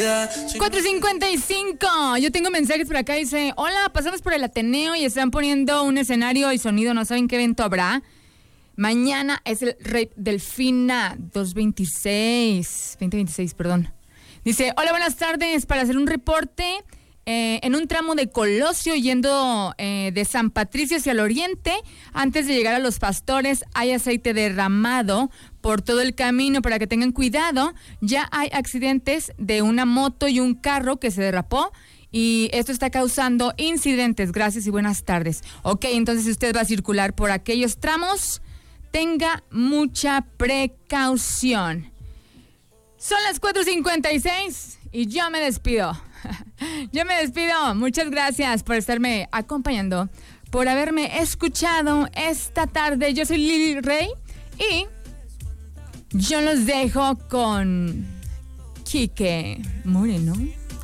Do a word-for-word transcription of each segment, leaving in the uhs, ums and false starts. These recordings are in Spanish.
cuatro cincuenta y cinco. Yo tengo mensajes por acá. Dice: hola, pasamos por el Ateneo y están poniendo un escenario y sonido. No saben qué evento habrá. Mañana es el Rey Delfina dos veintiséis, veinte veintiséis, perdón. Dice: hola, buenas tardes. Para hacer un reporte, eh, en un tramo de Colosio yendo eh, de San Patricio hacia el oriente, antes de llegar a Los Pastores, hay aceite derramado por todo el camino para que tengan cuidado. Ya hay accidentes de una moto y un carro que se derrapó y esto está causando incidentes. Gracias y buenas tardes. Ok, entonces si usted va a circular por aquellos tramos, tenga mucha precaución. Son las cuatro cincuenta y seis y yo me despido. Yo me despido. Muchas gracias por estarme acompañando, por haberme escuchado esta tarde. Yo soy Lili Rey y yo los dejo con Quique Moreno.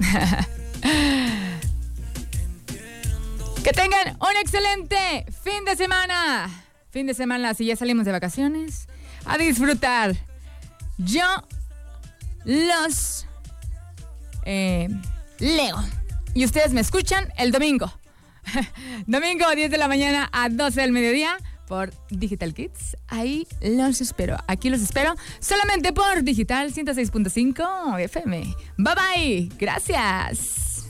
Que tengan un excelente fin de semana. Fin de semana, si ya salimos de vacaciones, a disfrutar. Yo los eh, leo. Y ustedes me escuchan el domingo. Domingo, diez de la mañana a doce del mediodía. Por Digital Kids, ahí los espero. Aquí los espero solamente por Digital ciento seis punto cinco F M. Bye bye. Gracias.